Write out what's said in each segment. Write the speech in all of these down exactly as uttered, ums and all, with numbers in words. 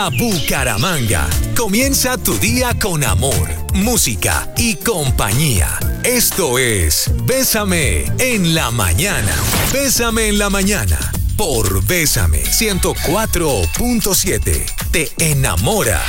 Bucaramanga. Comienza tu día con amor, música y compañía. Esto es Bésame en la mañana. Bésame en la mañana por Bésame ciento cuatro punto siete. Te enamora.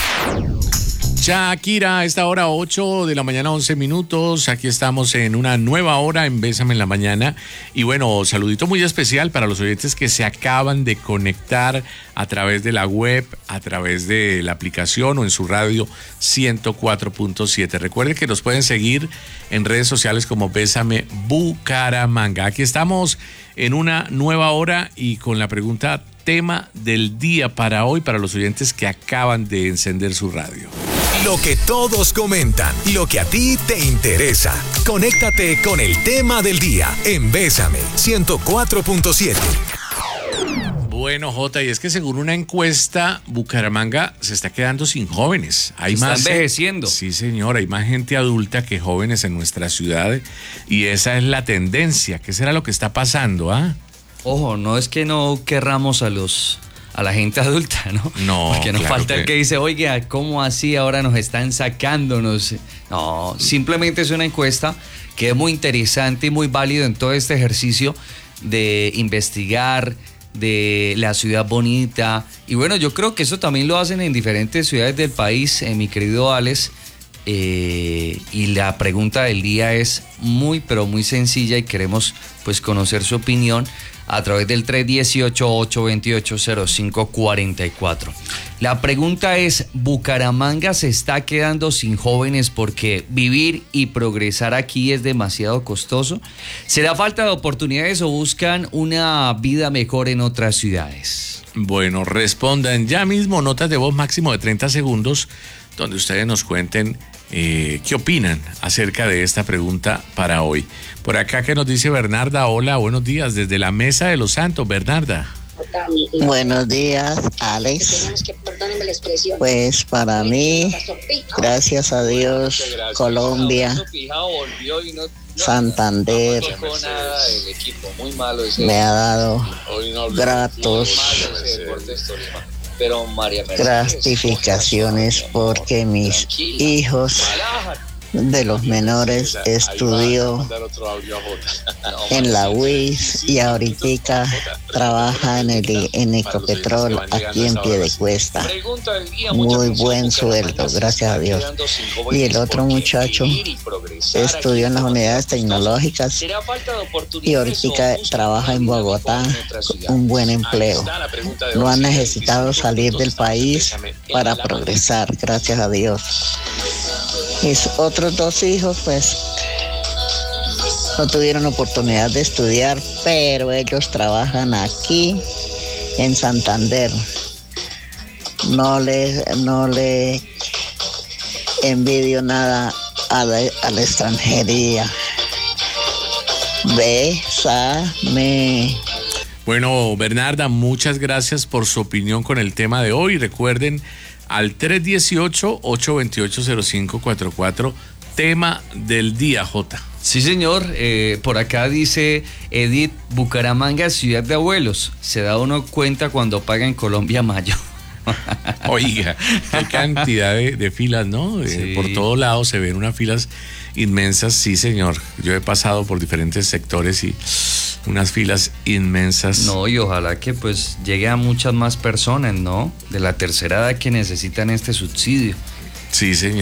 Shakira, a esta hora ocho de la mañana, once minutos. Aquí estamos en una nueva hora en Bésame en la mañana. Y bueno, saludito muy especial para los oyentes que se acaban de conectar a través de la web, a través de la aplicación o en su radio ciento cuatro punto siete. Recuerden que nos pueden seguir en redes sociales como Bésame Bucaramanga. Aquí estamos en una nueva hora y con la pregunta tema del día para hoy, para los oyentes que acaban de encender su radio. Lo que todos comentan, lo que a ti te interesa. Conéctate con el tema del día en Bésame ciento cuatro punto siete. Bueno, Jota, y es que según una encuesta, Bucaramanga se está quedando sin jóvenes. Hay se más, está envejeciendo. Sí, señor, hay más gente adulta que jóvenes en nuestra ciudad y esa es la tendencia. ¿Qué será lo que está pasando, ah? Ojo, no es que no querramos a los a la gente adulta, ¿no? No, porque nos claro falta que... el que dice, oiga, ¿cómo así ahora nos están sacándonos? No, simplemente es una encuesta que es muy interesante y muy válido en todo este ejercicio de investigar de la ciudad bonita. Y bueno, yo creo que eso también lo hacen en diferentes ciudades del país, eh, mi querido Alex. Eh, y la pregunta del día es muy, pero muy sencilla y queremos pues conocer su opinión a través del tres uno ocho, ocho dos ocho, cero cinco cuatro cuatro. La pregunta es, ¿Bucaramanga se está quedando sin jóvenes porque vivir y progresar aquí es demasiado costoso? ¿Será falta de oportunidades o buscan una vida mejor en otras ciudades? Bueno, respondan ya mismo, notas de voz máximo de treinta segundos, donde ustedes nos cuenten eh, qué opinan acerca de esta pregunta para hoy. Por acá que nos dice Bernarda, hola, buenos días, desde la Mesa de los Santos, Bernarda. Buenos días, Alex. Pues para mí, gracias a Dios, Colombia, Santander me ha dado gratos gratificaciones porque mis hijos de los menores estudió en la U I S y ahorita trabaja en el en Ecopetrol aquí en Piedecuesta. Muy buen sueldo, gracias a Dios. Y el otro muchacho estudió en las unidades tecnológicas y ahorita trabaja en Bogotá, un buen empleo. No han necesitado salir del país para progresar, gracias a Dios. Mis otros dos hijos, pues, no tuvieron oportunidad de estudiar, pero ellos trabajan aquí en Santander. No le, no le envidio nada a la, a la extranjería. Bésame. Bueno, Bernarda, muchas gracias por su opinión con el tema de hoy. Recuerden, al tres uno ocho, ocho dos ocho, cero cinco cuatro cuatro, tema del día, Jota. Sí, señor. Eh, por acá dice Edith, Bucaramanga, ciudad de abuelos. Se da uno cuenta cuando paga en Colombia mayo. Oiga, qué cantidad de, de filas, ¿no? Sí. Eh, por todos lados se ven unas filas inmensas, sí, señor. Yo he pasado por diferentes sectores y unas filas inmensas. No, y ojalá que pues llegue a muchas más personas, ¿no? De la tercera edad que necesitan este subsidio. Sí, señor.